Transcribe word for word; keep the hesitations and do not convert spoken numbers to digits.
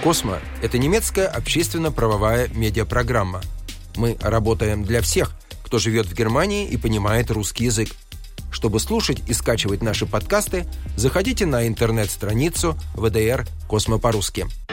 «Космо» — это немецкая общественно-правовая медиапрограмма. Мы работаем для всех, кто живет в Германии и понимает русский язык. Чтобы слушать и скачивать наши подкасты, заходите на интернет-страницу вэ дэ эр «Космо по-русски».